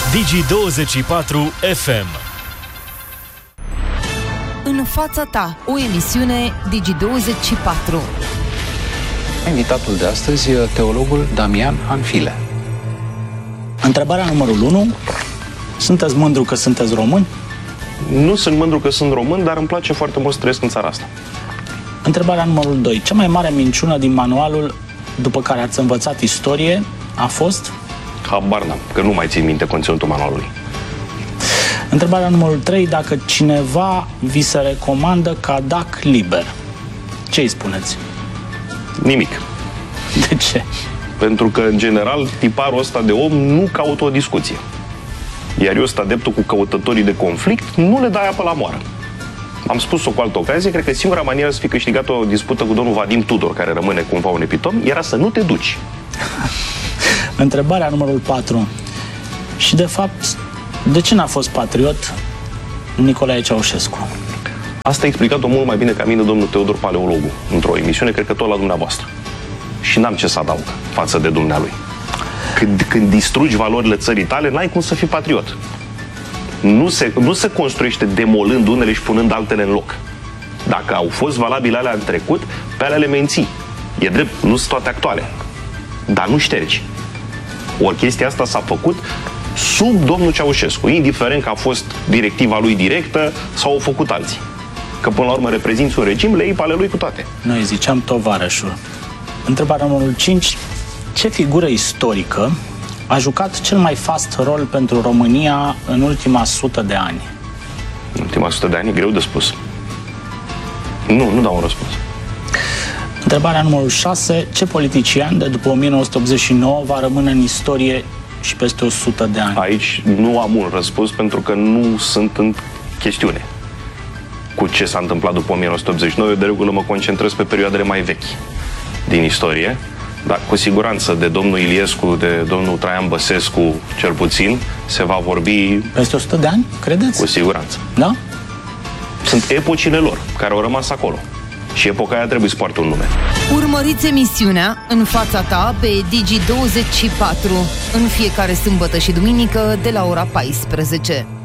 Digi24 FM. În fața ta, o emisiune Digi24. Invitatul de astăzi e teologul Damian Hanfile. Întrebarea numărul 1. Sunteți mândru că sunteți români? Nu sunt mândru că sunt român, dar îmi place foarte mult să trăiesc în țara asta. Întrebarea numărul 2. Cea mai mare minciună din manualul după care ați învățat istorie a fost? Habar n-am, că nu mai țin minte conținutul manualului. Întrebarea numărul 3. Dacă cineva vi se recomandă ca dac liber, ce îi spuneți? Nimic. De ce? Pentru că, în general, tiparul ăsta de om nu caută o discuție. Iar eu sunt adeptul cu căutătorii de conflict, nu le dai apă la moară. Am spus-o cu altă ocazie, cred că singura manieră să fi câștigat o dispută cu domnul Vadim Tudor, care rămâne cumva un epitom, era să nu te duci. Întrebarea numărul 4. Și de fapt, de ce n-a fost patriot Nicolae Ceaușescu? Asta a explicat-o mult mai bine ca mine domnul Teodor Paleologu, într-o emisiune, cred că tot la dumneavoastră. Și n-am ce să adaug față de dumnealui. Când distrugi valorile țării tale, n-ai cum să fii patriot. Nu se construiește demolând unele și punând altele în loc. Dacă au fost valabile alea în trecut, pe alea le menții. E drept, nu sunt toate actuale. Dar nu ștergi. Ori chestia asta s-a făcut sub domnul Ceaușescu, indiferent că a fost directiva lui directă sau au făcut alții. Că până la urmă reprezinți un regim, le iei pe ale lui cu toate. Noi ziceam tovarășul. Întrebarea numărul 5. Ce figură istorică a jucat cel mai fast rol pentru România în ultima 100 de ani? În ultima 100 de ani e greu de spus. Nu dau un răspuns. Întrebarea numărul 6. Ce politician de după 1989 va rămâne în istorie și peste 100 de ani? Aici nu am un răspuns pentru că nu sunt în chestiune cu ce s-a întâmplat după 1989. Eu de regulă mă concentrez pe perioadele mai vechi din istorie, dar cu siguranță de domnul Iliescu, de domnul Traian Băsescu, cel puțin, se va vorbi... Peste 100 de ani, credeți? Cu siguranță. Da? Sunt epocile lor care au rămas acolo. Și epoca aia trebuie să poartă un nume. Urmăriți emisiunea În fața ta pe Digi24 în fiecare sâmbătă și duminică de la ora 14.